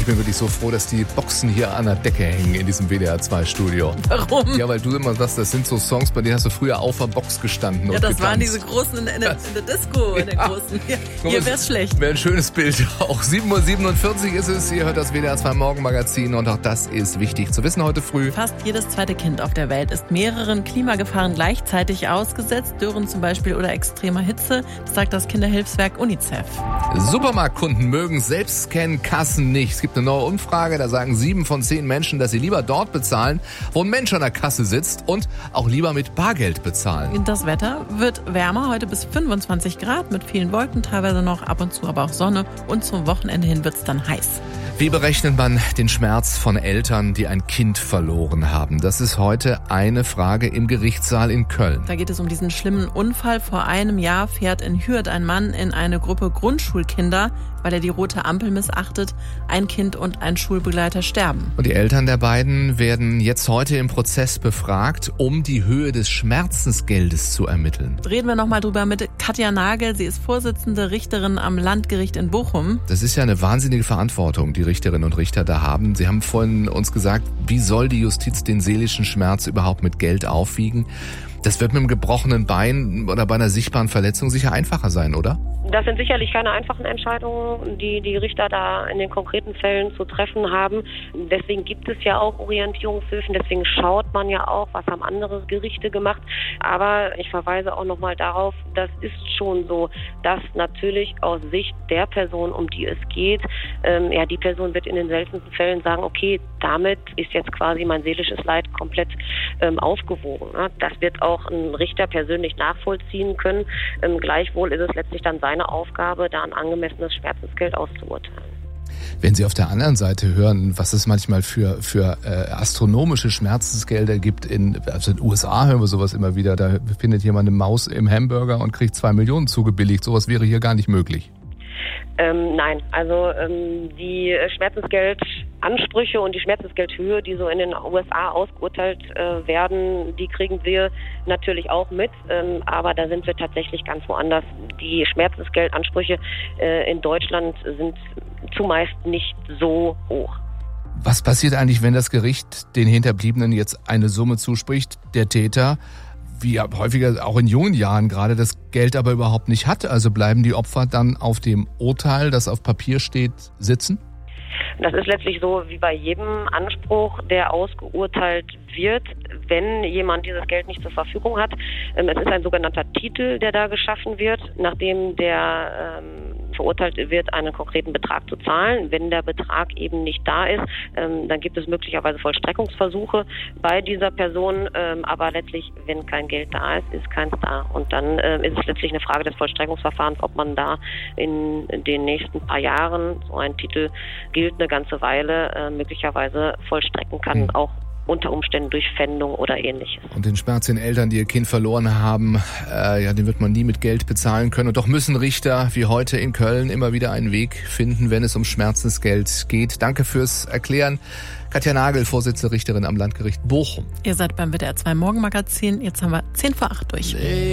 Ich bin wirklich so froh, dass die Boxen hier an der Decke hängen in diesem WDR-2-Studio. Warum? Ja, weil du immer sagst, das sind so Songs, bei denen hast du früher auf der Box gestanden und Ja, das getanzt. waren diese großen in der Disco, in der großen. Hier wär's schlecht. Wäre ein schönes Bild auch. 7:47 Uhr ist es. Ihr hört das WDR2 Morgenmagazin und auch das ist wichtig zu wissen heute früh. Fast jedes zweite Kind auf der Welt ist mehreren Klimagefahren gleichzeitig ausgesetzt. Dürren zum Beispiel oder extremer Hitze. Das sagt das Kinderhilfswerk UNICEF. Supermarktkunden mögen Selbstscan-Kassen nicht. Es gibt eine neue Umfrage, da sagen 7 von 10 Menschen, dass sie lieber dort bezahlen, wo ein Mensch an der Kasse sitzt und auch lieber mit Bargeld bezahlen. Das Wetter wird wärmer, heute bis 25 Grad mit vielen Wolken, teilweise noch ab und zu aber auch Sonne. Und zum Wochenende hin wird's dann heiß. Wie berechnet man den Schmerz von Eltern, die ein Kind verloren haben? Das ist heute eine Frage im Gerichtssaal in Köln. Da geht es um diesen schlimmen Unfall. Vor einem Jahr fährt in Hürth ein Mann in eine Gruppe Grundschulkinder, weil er die rote Ampel missachtet. Ein Kind und ein Schulbegleiter sterben. Und die Eltern der beiden werden jetzt heute im Prozess befragt, um die Höhe des Schmerzensgeldes zu ermitteln. Reden wir nochmal drüber mit Katja Nagel. Sie ist Vorsitzende Richterin am Landgericht in Bochum. Das ist ja eine wahnsinnige Verantwortung, die Richterinnen und Richter da haben. Sie haben vorhin uns gesagt, wie soll die Justiz den seelischen Schmerz überhaupt mit Geld aufwiegen? Das wird mit einem gebrochenen Bein oder bei einer sichtbaren Verletzung sicher einfacher sein, oder? Das sind sicherlich keine einfachen Entscheidungen, die die Richter da in den konkreten Fällen zu treffen haben. Deswegen gibt es ja auch Orientierungshilfen, deswegen schaut man ja auch, was haben andere Gerichte gemacht. Aber ich verweise auch nochmal darauf, das ist schon so, dass natürlich aus Sicht der Person, um die es geht, die Person wird in den seltensten Fällen sagen, okay, damit ist jetzt quasi mein seelisches Leid komplett aufgewogen. Ne? Das wird auch ein Richter persönlich nachvollziehen können. Gleichwohl ist es letztlich dann seine Aufgabe, da ein angemessenes Schmerzensgeld auszuurteilen. Wenn Sie auf der anderen Seite hören, was es manchmal für astronomische Schmerzensgelder gibt, also in den USA hören wir sowas immer wieder, da findet jemand eine Maus im Hamburger und kriegt 2 Millionen zugebilligt. Sowas wäre hier gar nicht möglich. Nein, also die Schmerzensgeldansprüche und die Schmerzensgeldhöhe, die so in den USA ausgeurteilt werden, die kriegen wir natürlich auch mit, aber da sind wir tatsächlich ganz woanders. Die Schmerzensgeldansprüche in Deutschland sind zumeist nicht so hoch. Was passiert eigentlich, wenn das Gericht den Hinterbliebenen jetzt eine Summe zuspricht, der Täter, wie häufiger auch in jungen Jahren gerade, das Geld aber überhaupt nicht hat? Also bleiben die Opfer dann auf dem Urteil, das auf Papier steht, sitzen? Das ist letztlich so wie bei jedem Anspruch, der ausgeurteilt wird, wenn jemand dieses Geld nicht zur Verfügung hat. Es ist ein sogenannter Titel, der da geschaffen wird, nachdem der verurteilt wird, einen konkreten Betrag zu zahlen. Wenn der Betrag eben nicht da ist, dann gibt es möglicherweise Vollstreckungsversuche bei dieser Person, aber letztlich, wenn kein Geld da ist, ist keins da. Und dann ist es letztlich eine Frage des Vollstreckungsverfahrens, ob man da in den nächsten paar Jahren, so ein Titel gilt eine ganze Weile, möglicherweise vollstrecken kann, auch unter Umständen durch Pfändung oder Ähnliches. Und den Schmerz den Eltern, die ihr Kind verloren haben, den wird man nie mit Geld bezahlen können. Und doch müssen Richter wie heute in Köln immer wieder einen Weg finden, wenn es um Schmerzensgeld geht. Danke fürs Erklären. Katja Nagel, Vorsitzende Richterin am Landgericht Bochum. Ihr seid beim WDR2 Morgenmagazin. Jetzt haben wir 7:50 durch.